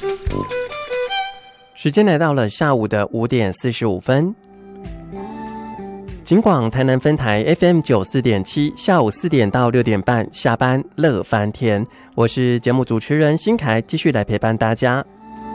时间来到了下午的5点45分。警广台南分台 FM94.7， 下午4点到6点半下班乐翻天，我是节目主持人新凯，继续来陪伴大家。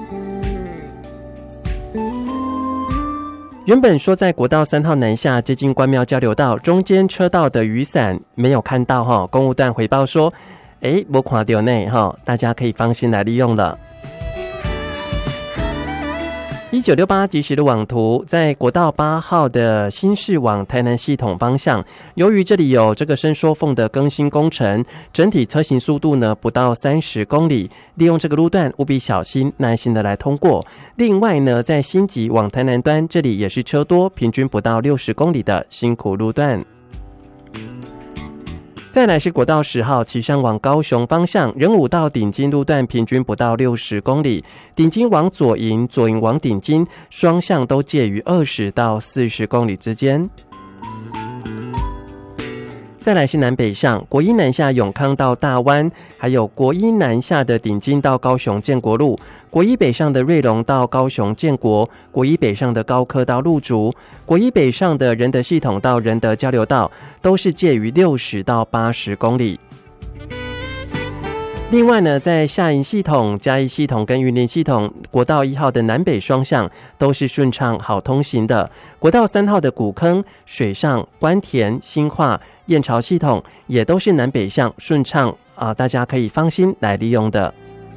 原本说在国道3号南下接近关庙交流道中间车道的雨伞没有看到哈，公务段回报说没看到呢哈，大家可以放心来利用了。1968即时路网图，在国道8号的新市往台南系统方向，由于这里有这个伸缩缝的更新工程，整体车行速度呢不到30公里，利用这个路段务必小心耐心的来通过。另外呢，在新集往台南端，这里也是车多，平均不到60公里的辛苦路段。再来是国道10号旗山往高雄方向，仁武到顶金路段平均不到60公里，顶金往左营，左营往顶金，双向都介于20到40公里之间。再来是南北向，国一南下永康到大湾，还有国一南下的顶金到高雄建国路，国一北上的瑞隆到高雄建国，国一北上的高科到路竹，国一北上的仁德系统到仁德交流道，都是介于60到80公里。另外呢，在下营系统、嘉义系统跟云林系统，国道1号的南北双向都是顺畅好通行的。国道3号的古坑、水上、关田、新化、燕巢系统也都是南北向顺畅大家可以放心来利用的。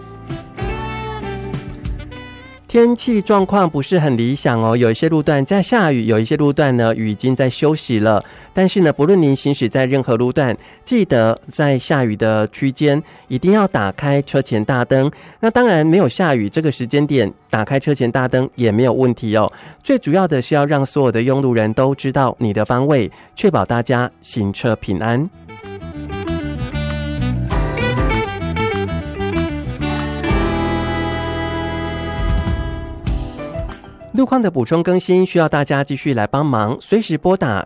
天气状况不是很理想哦，有一些路段在下雨，有一些路段呢雨已经在休息了。但是呢，不论您行驶在任何路段，记得在下雨的区间一定要打开车前大灯。那当然没有下雨这个时间点打开车前大灯也没有问题哦。最主要的是要让所有的用路人都知道你的方位，确保大家行车平安。路况的补充更新需要大家继续来帮忙，随时拨打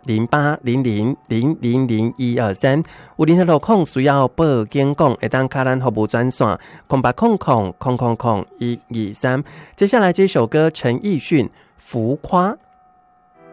0800000123，有任何路况需要报警讲，会当卡咱服务专线0800000123。接下来这首歌陈奕迅《浮夸》。